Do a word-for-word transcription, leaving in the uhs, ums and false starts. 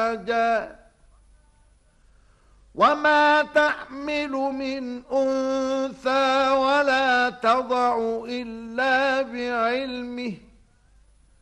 إخراجا وما تحمل من أنثى ولا تضع إلا بعلمه